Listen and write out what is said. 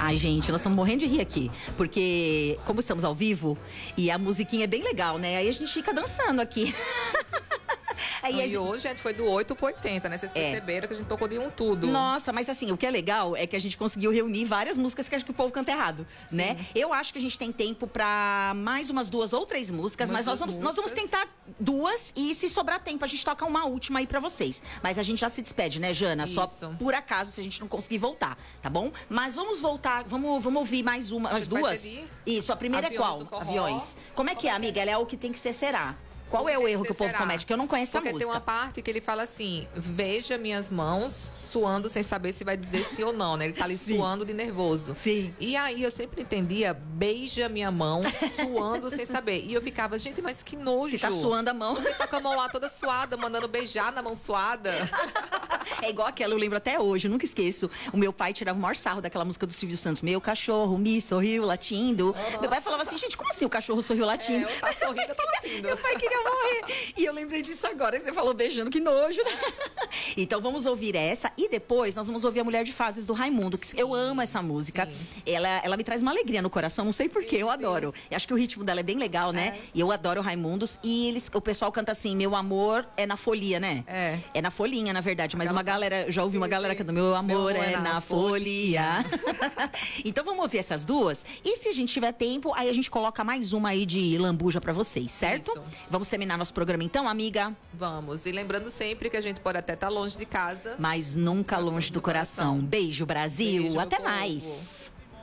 Ai, gente, nós estamos morrendo de rir aqui. Porque, como estamos ao vivo, e a musiquinha é bem legal, né? Aí a gente fica dançando aqui. E hoje a gente foi do 8 pro 80, né? Vocês perceberam que a gente tocou de um tudo. Nossa, mas assim, o que é legal é que a gente conseguiu reunir várias músicas que acho que o povo canta errado, né? Eu acho que a gente tem tempo pra mais umas 2 ou 3 músicas, mas nós vamos tentar 2 e se sobrar tempo a gente toca uma última aí pra vocês. Mas a gente já se despede, né, Jana? Isso. Só por acaso, se a gente não conseguir voltar, tá bom? Mas vamos voltar, vamos ouvir mais umas 2. Isso, a primeira é qual? Aviões. Como é que é, amiga? Ela é o que tem que ser, será? Qual é o erro que o povo comete? Que eu não conheço a música. Porque tem uma parte que ele fala assim: veja minhas mãos suando sem saber se vai dizer sim ou não, né? Ele tá ali suando de nervoso. Sim. E aí eu sempre entendia, beija minha mão suando sem saber. E eu ficava, gente, mas que nojo. Se tá suando a mão. Ele tá com a mão lá toda suada, mandando beijar na mão suada. É igual aquela, eu lembro até hoje, eu nunca esqueço. O meu pai tirava o maior sarro daquela música do Silvio Santos. Meu cachorro me sorriu latindo. Meu pai falava assim, gente, como assim o cachorro sorriu latindo? Tá sorrindo, eu tô latindo. Meu pai queria morrer. E eu lembrei disso agora, que você falou beijando, que nojo. Então vamos ouvir essa e depois nós vamos ouvir a Mulher de Fases do Raimundo, que eu amo essa música. Ela me traz uma alegria no coração, não sei porquê, eu adoro. Eu acho que o ritmo dela é bem legal, né? E eu adoro o Raimundos. E o pessoal canta assim, meu amor é na folia, né? É na folhinha, na verdade, mas uma galera, já ouvi uma galera cantando, meu amor é na folia. Então vamos ouvir essas 2 e se a gente tiver tempo, aí a gente coloca mais uma aí de lambuja pra vocês, certo? Isso. Vamos terminar nosso programa então, amiga? Vamos. E lembrando sempre que a gente pode até estar longe de casa, mas nunca longe do coração. Beijo, Brasil. Beijo, até povo. mais.